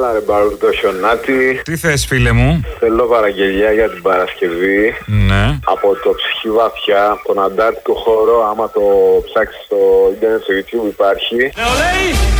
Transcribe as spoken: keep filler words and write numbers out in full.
Έλα ρε Μπαρούκ το χιονάτι. Τι θες φίλε μου? Θέλω παραγγελιά για την Παρασκευή. Ναι. Από το Ψυχή Βαθιά, τον Αντάρτικο χώρο. Άμα το ψάξεις στο ίντερνετ, στο YouTube υπάρχει. Νεολαίοι,